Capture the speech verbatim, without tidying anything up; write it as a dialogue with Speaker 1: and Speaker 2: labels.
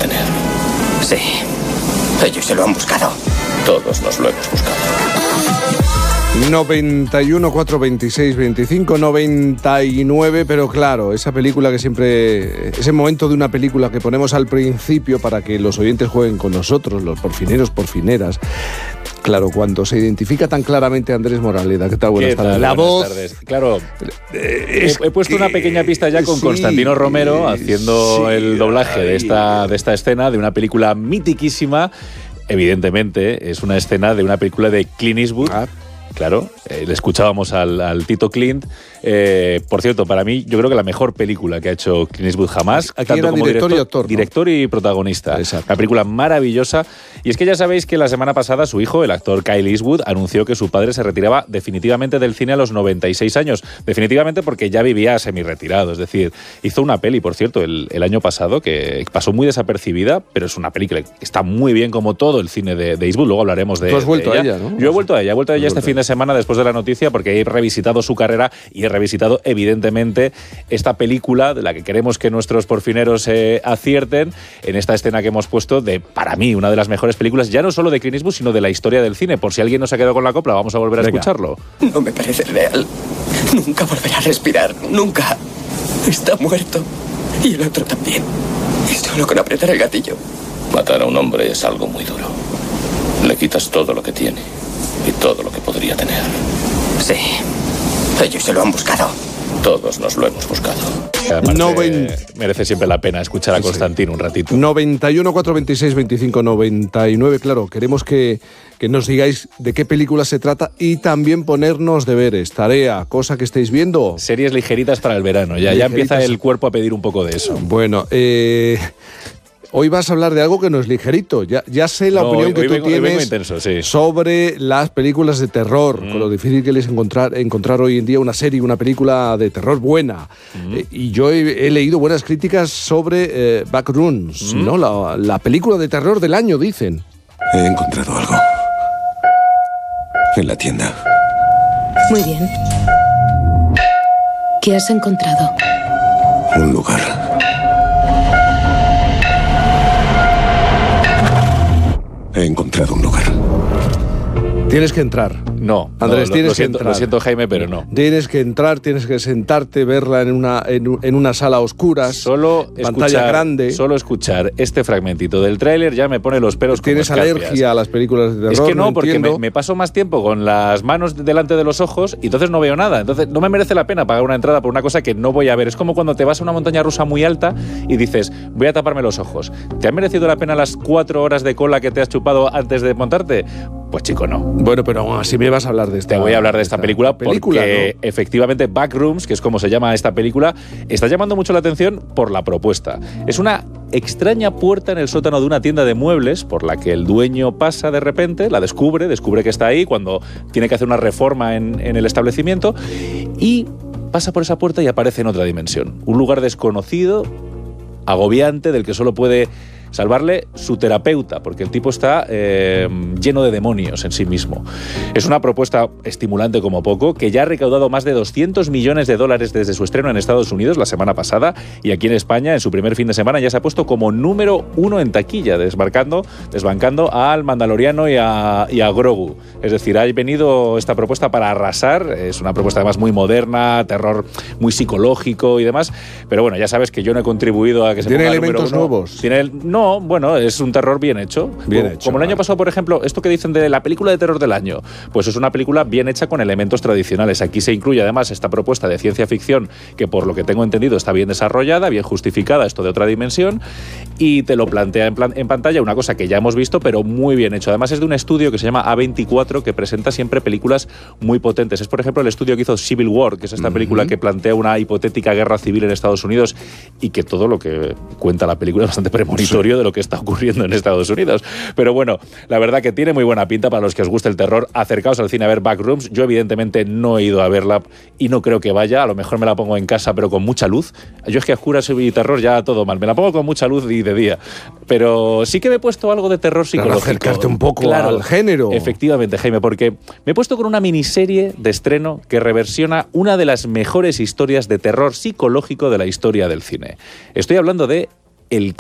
Speaker 1: tener.
Speaker 2: Sí. Ellos se lo han buscado.
Speaker 1: Todos nos lo hemos buscado.
Speaker 3: noventa y uno, cuatro, veintiséis, veinticinco, noventa y nueve, pero claro, esa película que siempre, ese momento de una película que ponemos al principio para que los oyentes jueguen con nosotros, los porfineros, porfineras. Claro, cuando se identifica tan claramente a Andrés Moraleda, ¿qué tal? Buenas tardes.
Speaker 4: La voz. Tardes. Claro, eh, he, he puesto una pequeña pista ya con sí, Constantino Romero haciendo sí, el doblaje ay, de esta, de esta escena de una película mitiquísima. Evidentemente, es una escena de una película de Clint Eastwood. Ah. Claro, eh, le escuchábamos al, al Tito Clint. Eh, por cierto, para mí, yo creo que la mejor película que ha hecho Clint Eastwood jamás.
Speaker 3: Aquí
Speaker 4: tanto
Speaker 3: era
Speaker 4: como
Speaker 3: director,
Speaker 4: director
Speaker 3: y actor, ¿no?
Speaker 4: Director y protagonista.
Speaker 3: Exacto.
Speaker 4: Una película maravillosa. Y es que ya sabéis que la semana pasada su hijo, el actor Kyle Eastwood, anunció que su padre se retiraba definitivamente del cine a los noventa y seis años. Definitivamente porque ya vivía semi-retirado. Es decir, hizo una peli, por cierto, el, el año pasado, que pasó muy desapercibida, pero es una película que está muy bien como todo el cine de, de Eastwood. Luego hablaremos de,
Speaker 3: Tú has vuelto
Speaker 4: de ella.
Speaker 3: a ella, ¿no?
Speaker 4: Yo he vuelto a ella. He vuelto a ella este fin de semana después de la noticia porque he revisitado su carrera y he revisitado evidentemente esta película de la que queremos que nuestros porfineros eh, acierten en esta escena que hemos puesto de, para mí, una de las mejores películas, ya no solo de Clint Eastwood, sino de la historia del cine. Por si alguien no se ha quedado con la copla, vamos a volver a Venga. escucharlo.
Speaker 2: No me parece real. Nunca volverá a respirar. Nunca. Está muerto. Y el otro también. Y solo con apretar el gatillo.
Speaker 1: Matar a un hombre es algo muy duro. Le quitas todo lo que tiene y todo lo que podría tener.
Speaker 2: Sí. Ellos se lo han buscado.
Speaker 1: Todos nos lo hemos buscado.
Speaker 4: Además,
Speaker 3: Noven...
Speaker 4: eh, merece siempre la pena escuchar a Constantino sí. un ratito.
Speaker 3: noventa y uno, cuatro, veintiséis, veinticinco, noventa y nueve. Claro, queremos que, que nos digáis de qué película se trata y también ponernos deberes, tarea, cosa que estéis viendo.
Speaker 4: Series ligeritas para el verano. Ya, ya empieza el cuerpo a pedir un poco de eso.
Speaker 3: Bueno, eh... hoy vas a hablar de algo que no es ligerito. Ya, ya sé la
Speaker 4: no,
Speaker 3: opinión
Speaker 4: hoy,
Speaker 3: que
Speaker 4: hoy
Speaker 3: tú
Speaker 4: vengo,
Speaker 3: tienes
Speaker 4: intenso, sí.
Speaker 3: sobre las películas de terror, mm. con lo difícil que es encontrar, encontrar hoy en día una serie, una película de terror buena. Mm. Eh, y yo he, he leído buenas críticas sobre eh, Backrooms, mm. ¿no? La, la película de terror del año, dicen.
Speaker 5: He encontrado algo. En la tienda.
Speaker 6: Muy bien. ¿Qué has encontrado?
Speaker 5: Un lugar. He encontrado un lugar.
Speaker 3: Tienes que entrar.
Speaker 4: No,
Speaker 3: Andrés,
Speaker 4: no,
Speaker 3: tienes
Speaker 4: lo, siento,
Speaker 3: que entrar.
Speaker 4: Lo siento, Jaime, pero no.
Speaker 3: Tienes que entrar, tienes que sentarte, verla en una, en, en una sala a oscuras,
Speaker 4: solo
Speaker 3: pantalla
Speaker 4: escuchar,
Speaker 3: grande.
Speaker 4: Solo escuchar este fragmentito del tráiler ya me pone los pelos como
Speaker 3: ¿Tienes
Speaker 4: escarpias.
Speaker 3: alergia a las películas de terror?
Speaker 4: Es que no,
Speaker 3: no
Speaker 4: porque me, me paso más tiempo con las manos delante de los ojos y entonces no veo nada. Entonces no me merece la pena pagar una entrada por una cosa que no voy a ver. Es como cuando te vas a una montaña rusa muy alta y dices, voy a taparme los ojos. ¿Te han merecido la pena las cuatro horas de cola que te has chupado antes de montarte? Pues chico, no.
Speaker 3: Bueno, pero aún así me vas a hablar de esta.
Speaker 4: Te voy a hablar de esta, esta película,
Speaker 3: película
Speaker 4: porque
Speaker 3: ¿no?
Speaker 4: efectivamente Backrooms, que es como se llama esta película, está llamando mucho la atención por la propuesta. Es una extraña puerta en el sótano de una tienda de muebles por la que el dueño pasa de repente, la descubre, descubre que está ahí cuando tiene que hacer una reforma en, en el establecimiento y pasa por esa puerta y aparece en otra dimensión. Un lugar desconocido, agobiante, del que solo puede salvarle su terapeuta, porque el tipo está eh, lleno de demonios en sí mismo. Es una propuesta estimulante como poco, que ya ha recaudado más de doscientos millones de dólares desde su estreno en Estados Unidos la semana pasada, y aquí en España, en su primer fin de semana, ya se ha puesto como número uno en taquilla, desmarcando, desbancando al Mandaloriano y a, y a Grogu. Es decir, ha venido esta propuesta para arrasar, es una propuesta además muy moderna, terror muy psicológico y demás, pero bueno, ya sabes que yo no he contribuido a que se
Speaker 3: ¿Tiene
Speaker 4: ponga
Speaker 3: elementos
Speaker 4: número uno.
Speaker 3: nuevos?
Speaker 4: ¿Tiene el, no, bueno, es un terror bien hecho.
Speaker 3: Bien
Speaker 4: como,
Speaker 3: hecho,
Speaker 4: como el año
Speaker 3: vale.
Speaker 4: pasado, por ejemplo, esto que dicen de la película de terror del año, pues es una película bien hecha con elementos tradicionales. Aquí se incluye además esta propuesta de ciencia ficción que, por lo que tengo entendido, está bien desarrollada, bien justificada, esto de otra dimensión, y te lo plantea en, plan, en pantalla, una cosa que ya hemos visto, pero muy bien hecho. Además es de un estudio que se llama A veinticuatro, que presenta siempre películas muy potentes. Es, por ejemplo, el estudio que hizo Civil War, que es esta uh-huh. película que plantea una hipotética guerra civil en Estados Unidos y que todo lo que cuenta la película es bastante premonitorio sí. de lo que está ocurriendo en Estados Unidos. Pero bueno, la verdad que tiene muy buena pinta para los que os guste el terror. Acercaos al cine a ver Backrooms. Yo evidentemente no he ido a verla y no creo que vaya. A lo mejor me la pongo en casa, pero con mucha luz. Yo es que a oscuras y terror ya todo mal. Me la pongo con mucha luz y de día. Pero sí que me he puesto algo de terror psicológico.
Speaker 3: Para acercarte un poco
Speaker 4: claro,
Speaker 3: al género.
Speaker 4: Efectivamente, Jaime, porque me he puesto con una miniserie de estreno que reversiona una de las mejores historias de terror psicológico de la historia del cine. Estoy hablando de El